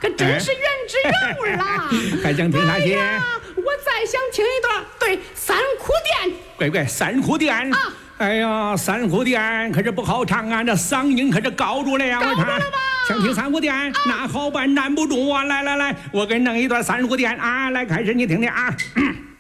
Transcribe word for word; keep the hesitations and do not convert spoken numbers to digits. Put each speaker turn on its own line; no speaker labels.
可真是原汁原味啦！
还想听哪些？
哎呀，我再想听一段对三苦店。
乖乖，三苦店
啊！
哎呀，三苦店可是不好唱啊，这嗓音可是高住了呀！
高住了吧？
想听三苦店，啊、那好办，难不住啊！来来来，我给你弄一段三苦店啊！来，开始你听听啊。嗯